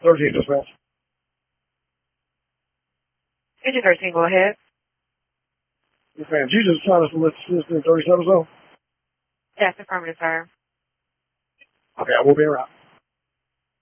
13 dispatch. Engine 13, go ahead. Yes, ma'am. Jesus trying to select assistant 37 zone. Yes, affirmative, sir. Okay, I will be around.